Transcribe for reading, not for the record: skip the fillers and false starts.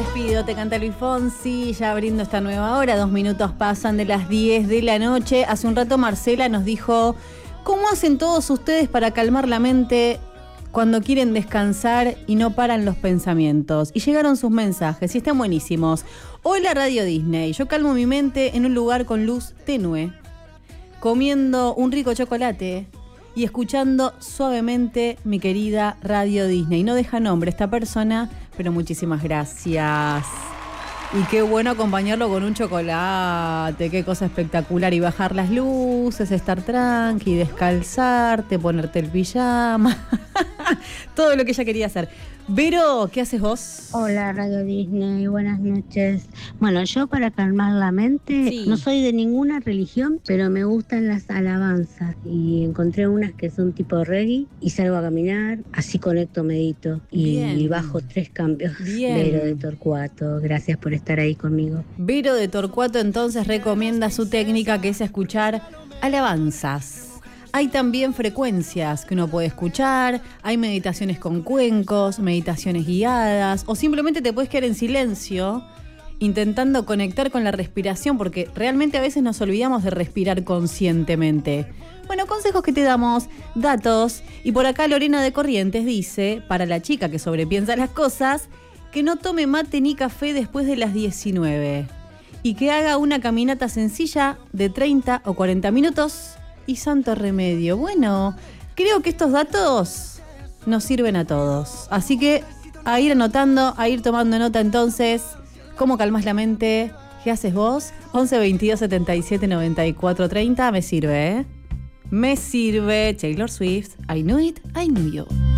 despido, te canta Luis Fonsi, ya abriendo esta nueva hora, 2 minutos pasan de las 10 de la noche. Hace un rato Marcela nos dijo, ¿cómo hacen todos ustedes para calmar la mente cuando quieren descansar y no paran los pensamientos? Y llegaron sus mensajes y están buenísimos. Hola Radio Disney, yo calmo mi mente en un lugar con luz tenue, comiendo un rico chocolate y escuchando suavemente mi querida Radio Disney. No deja nombre esta persona, pero muchísimas gracias. Y qué bueno acompañarlo con un chocolate, qué cosa espectacular. Y bajar las luces, estar tranqui, descalzarte, ponerte el pijama. Todo lo que ella quería hacer. Vero, ¿qué haces vos? Hola Radio Disney, buenas noches. Bueno, yo para calmar la mente, Sí. no soy de ninguna religión, pero me gustan las alabanzas. Y encontré unas que son tipo reggae y salgo a caminar, así conecto, medito y bajo 3 cambios. Bien. Vero de Torcuato, gracias por estar ahí conmigo. Vero de Torcuato entonces recomienda su técnica, que es escuchar alabanzas. Hay también frecuencias que uno puede escuchar, hay meditaciones con cuencos, meditaciones guiadas, o simplemente te puedes quedar en silencio intentando conectar con la respiración, porque realmente a veces nos olvidamos de respirar conscientemente. Bueno, consejos que te damos, datos, y por acá Lorena de Corrientes dice, para la chica que sobrepiensa las cosas, que no tome mate ni café después de las 19 y que haga una caminata sencilla de 30 o 40 minutos y santo remedio. Bueno, creo que estos datos nos sirven a todos. Así que a ir anotando, a ir tomando nota entonces. ¿Cómo calmas la mente? ¿Qué haces vos? 11 22 77 94 30. Me sirve, ¿eh? Me sirve. Taylor Swift. I knew it, I knew you.